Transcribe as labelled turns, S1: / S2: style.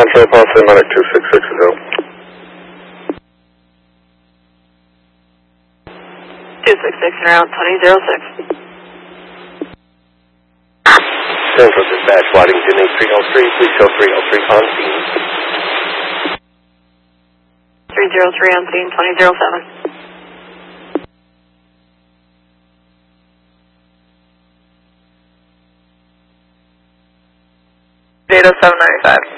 S1: Control, Policy Medic 266 is out.
S2: 266 around 2006.
S3: Central Dispatch, Waddington 8303, please show 303 on scene.
S2: 303 on scene, 2007. Data 795.